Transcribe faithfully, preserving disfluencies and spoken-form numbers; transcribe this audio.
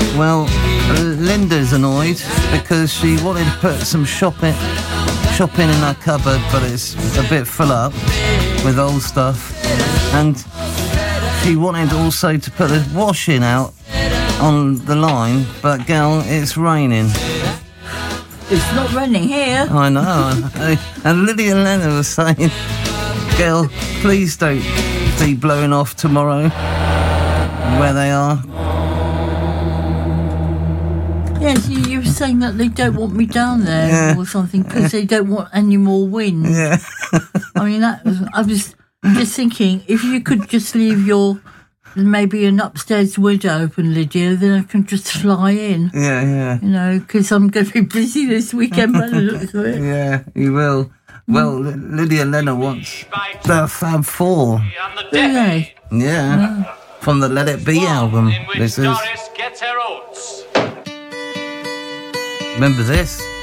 Well, Linda's annoyed because she wanted to put some shopping shopping in her cupboard, but it's a bit full up with old stuff. And she wanted also to put the washing out on the line, but girl, it's raining. It's not raining here. I know. I know. And Lydia and Lena were saying, girl, please don't be blowing off tomorrow where they are. Yes, you, you were saying that they don't want me down there Yeah. or something because they don't want any more wind. Yeah. I mean, that was, I was just thinking, if you could just leave your, maybe an upstairs window open, Lydia, then I can just fly in. Yeah, yeah. You know, because I'm going to be busy this weekend by the looks of it. Yeah, you will. Well, L- Lydia Lennon wants the Fab Four. Do they? Yeah. From the Let It Be album. This is. Remember this?